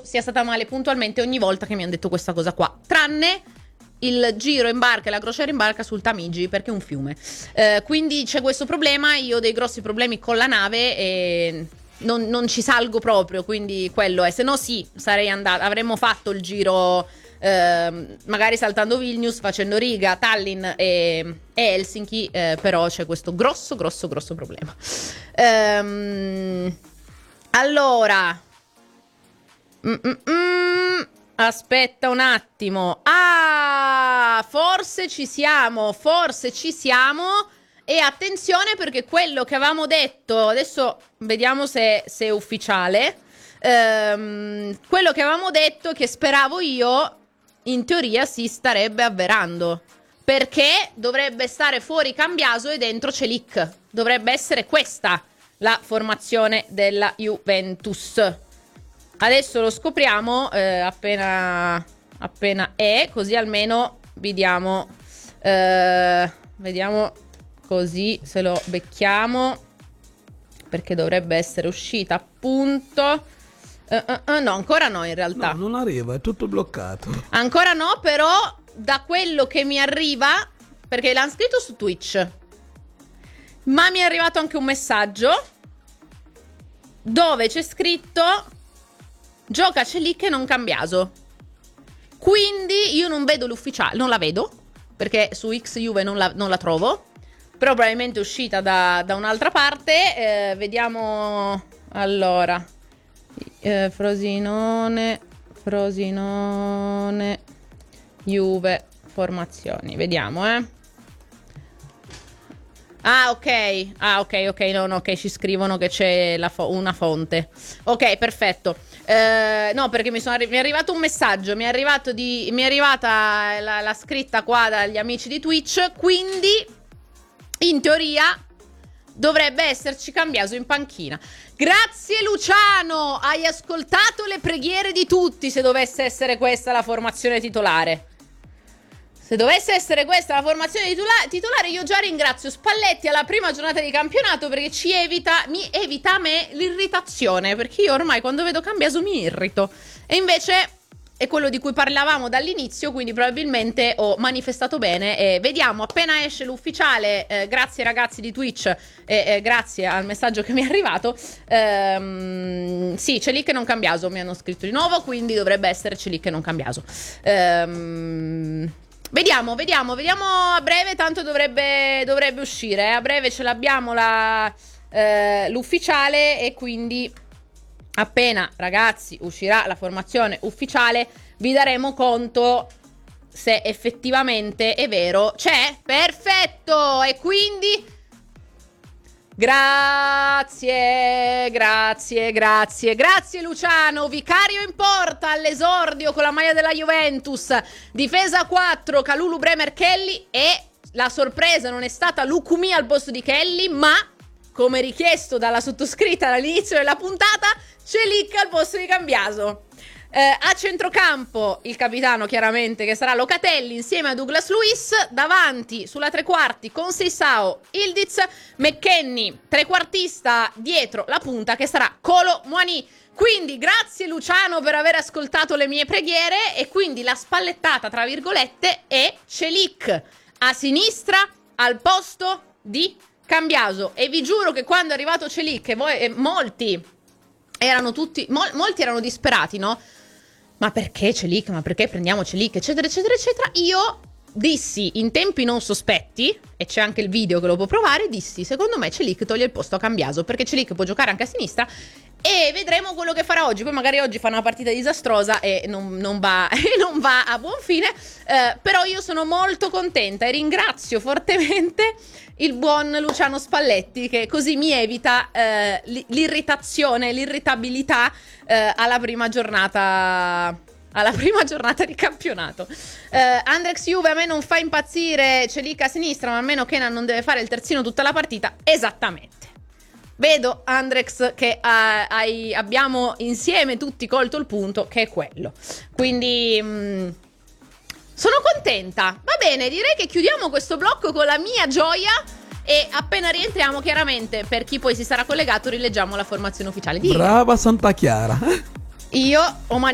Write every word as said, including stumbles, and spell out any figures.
sia stata male puntualmente ogni volta che mi hanno detto questa cosa qua, tranne il giro in barca e la crociera in barca sul Tamigi, perché è un fiume. Eh, quindi c'è questo problema, io ho dei grossi problemi con la nave e non, non ci salgo proprio, quindi quello è. Se no sì, sarei andata, avremmo fatto il giro eh, magari saltando Vilnius, facendo Riga, Tallinn e, e Helsinki, eh, però c'è questo grosso, grosso, grosso problema. Ehm, allora... Mm-mm-mm. Aspetta un attimo. Ah, forse ci siamo, forse ci siamo. E attenzione, perché quello che avevamo detto, adesso vediamo se, se è ufficiale. Ehm, quello che avevamo detto, che speravo io, in teoria si starebbe avverando, perché dovrebbe stare fuori Cambiaso e dentro Celik. Dovrebbe essere questa la formazione della Juventus. Adesso lo scopriamo eh, appena, appena è, così almeno vediamo, eh, vediamo così se lo becchiamo, perché dovrebbe essere uscita appunto. Uh, uh, uh, no, ancora no in realtà. No, non arriva, è tutto bloccato. Ancora no, però da quello che mi arriva, perché l'hanno scritto su Twitch, ma mi è arrivato anche un messaggio dove c'è scritto... Gioca Celik e non Cambiaso. Quindi io non vedo l'ufficiale, non la vedo, perché su X Juve non la, non la trovo. Però probabilmente è uscita da, da un'altra parte. eh, Vediamo. Allora eh, Frosinone Frosinone Juve formazioni. Vediamo eh Ah, ok. Ah, ok, ok. No, no, ok. Ci scrivono che c'è la fo- una fonte. Ok, perfetto. Eh, no, perché mi, sono arri- mi è arrivato un messaggio. Mi è arrivato di. Mi è arrivata la, la scritta qua dagli amici di Twitch. Quindi, in teoria, dovrebbe esserci Cambiaso in panchina. Grazie, Luciano. Hai ascoltato le preghiere di tutti. Se dovesse essere questa la formazione titolare. Se dovesse essere questa la formazione titula- titolare, io già ringrazio Spalletti alla prima giornata di campionato, perché ci evita, mi evita a me l'irritazione, perché io ormai quando vedo Cambiaso mi irrito. E invece è quello di cui parlavamo dall'inizio, quindi probabilmente ho manifestato bene. E vediamo, appena esce l'ufficiale, eh, grazie ragazzi di Twitch, e eh, grazie al messaggio che mi è arrivato. Ehm, sì, Celik e non Cambiaso mi hanno scritto di nuovo, quindi dovrebbe essere Celik e non Cambiaso. Ehm... Vediamo, vediamo, vediamo a breve, tanto dovrebbe, dovrebbe uscire, eh. A breve ce l'abbiamo la, eh, l'ufficiale, e quindi appena, ragazzi, uscirà la formazione ufficiale vi daremo conto se effettivamente è vero. C'è? Perfetto! E quindi... Grazie, grazie, grazie, grazie Luciano. Vicario in porta all'esordio con la maglia della Juventus. Difesa quattro, Kalulu, Bremer, Kelly. E la sorpresa non è stata Lukumi al posto di Kelly, ma, come richiesto dalla sottoscritta all'inizio della puntata, Celik al posto di Cambiaso. Eh, a centrocampo il capitano, chiaramente, che sarà Locatelli insieme a Douglas Luiz. Davanti sulla tre quarti con Seisao, Ildiz, McKennie trequartista dietro la punta, che sarà Kolo Muani. Quindi grazie Luciano per aver ascoltato le mie preghiere, e quindi la spallettata tra virgolette è Celik a sinistra al posto di Cambiaso. E vi giuro che quando è arrivato Celik, e voi, e molti erano tutti mol, molti erano disperati, no? Ma perché Celik? Ma perché prendiamo Celik? Eccetera, eccetera, eccetera. Io dissi in tempi non sospetti, e c'è anche il video che lo può provare, dissi, secondo me Celik toglie il posto a Cambiaso, perché Celik può giocare anche a sinistra, e vedremo quello che farà oggi. Poi magari oggi fa una partita disastrosa e non, non, va, non va a buon fine, eh, però io sono molto contenta e ringrazio fortemente il buon Luciano Spalletti, che così mi evita eh, l'irritazione, l'irritabilità eh, alla prima giornata alla prima giornata di campionato. eh, Andrex Juve a me non fa impazzire Celik a sinistra, ma almeno Kenan non deve fare il terzino tutta la partita. Esattamente. Vedo, Andrex, che uh, hai, abbiamo insieme tutti colto il punto, che è quello. Quindi mh, sono contenta. Va bene, direi che chiudiamo questo blocco con la mia gioia, e appena rientriamo, chiaramente, per chi poi si sarà collegato, rileggiamo la formazione ufficiale. Dica. Brava Santa Chiara. Io ho